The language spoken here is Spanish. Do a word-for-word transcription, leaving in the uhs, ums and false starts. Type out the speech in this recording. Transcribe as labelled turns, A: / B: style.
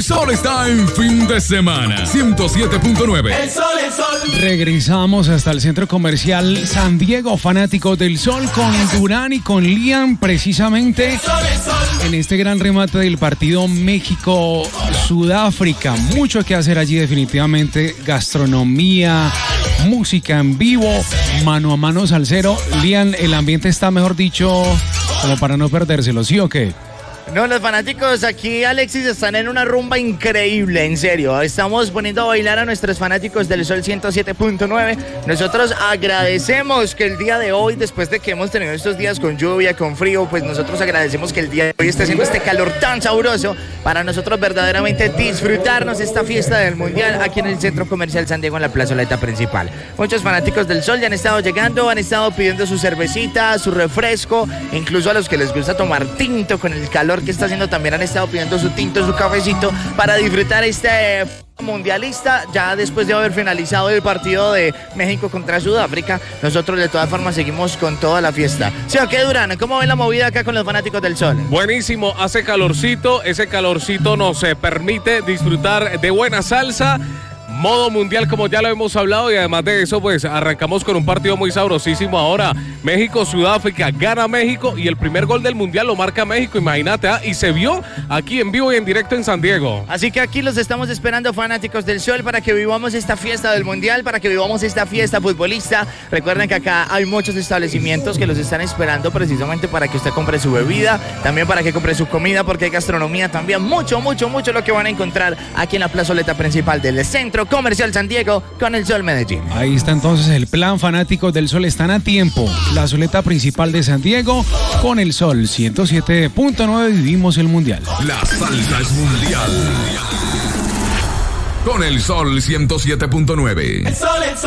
A: sol está en fin de semana. ciento siete punto nueve.
B: El sol, el sol.
C: Regresamos hasta el centro comercial San Diego, fanáticos del sol, con Durán y con Liam, precisamente
B: El sol, el sol.
C: en este gran remate del partido México-Sudáfrica. Mucho que hacer allí, definitivamente. Gastronomía, música en vivo, mano a mano salsero. Liam, el ambiente está, mejor dicho, como para no perdérselo, ¿sí o qué?
D: No, los fanáticos aquí, Alexis, están en una rumba increíble, en serio. Estamos poniendo a bailar a nuestros fanáticos del Sol ciento siete punto nueve. Nosotros agradecemos que el día de hoy, después de que hemos tenido estos días con lluvia, con frío, pues nosotros agradecemos que el día de hoy esté haciendo este calor tan sabroso para nosotros verdaderamente disfrutarnos esta fiesta del Mundial aquí en el Centro Comercial San Diego, en la plazoleta principal. Muchos fanáticos del Sol ya han estado llegando, han estado pidiendo su cervecita, su refresco, incluso a los que les gusta tomar tinto con el calor que está haciendo también han estado pidiendo su tinto, su cafecito para disfrutar este mundialista. Ya después de haber finalizado el partido de México contra Sudáfrica, nosotros de todas formas seguimos con toda la fiesta. ¿Sí o qué, Durán? ¿Cómo ven la movida acá con los fanáticos del Sol?
E: Buenísimo, hace calorcito, ese calorcito nos eh, permite disfrutar de buena salsa. Modo mundial, como ya lo hemos hablado, y además de eso, pues arrancamos con un partido muy sabrosísimo ahora. México-Sudáfrica, gana México y el primer gol del mundial lo marca México, imagínate, ¿eh? Y se vio aquí en vivo y en directo en San Diego.
D: Así que aquí los estamos esperando, fanáticos del Sol, para que vivamos esta fiesta del mundial, para que vivamos esta fiesta futbolista. Recuerden que acá hay muchos establecimientos que los están esperando precisamente para que usted compre su bebida, también para que compre su comida, porque hay gastronomía también, mucho, mucho, mucho lo que van a encontrar aquí en la plazoleta principal del Centro Comercial San Diego con el Sol Medellín.
C: Ahí está entonces el plan, fanáticos del Sol, están a tiempo. La soleta principal de San Diego con el Sol ciento siete punto nueve, vivimos el mundial.
A: La salsa es mundial. Con el Sol ciento siete punto nueve.
B: El sol, el sol.